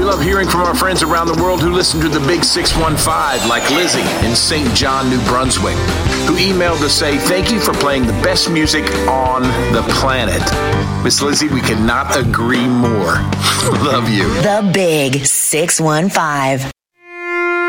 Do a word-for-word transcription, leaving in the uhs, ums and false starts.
love hearing from our friends around the world who listen to the Big six one five, like Lizzie in Saint John, New Brunswick, who emailed to say, thank you for playing the best music on the planet. Miss Lizzie, we cannot agree more. Love you. The Big six one five.